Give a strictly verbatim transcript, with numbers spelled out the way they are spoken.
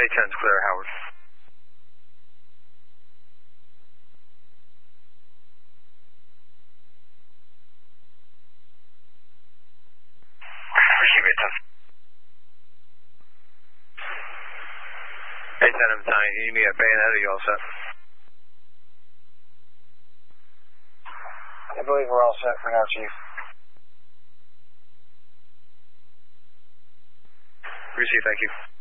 A ten's clear, Howard. Receive A ten. A ten, I'm sorry. You need me at bayonet, or you all set? I believe we're all set for now, Chief. Receive, thank you.